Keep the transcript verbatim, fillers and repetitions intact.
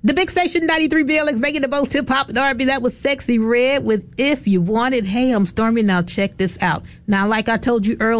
The big station ninety-three B L X making the most hip hop and R and B. That was Sexy Red with If You Want It. Hey, I'm Stormy. Now check this out. Now, like I told you earlier.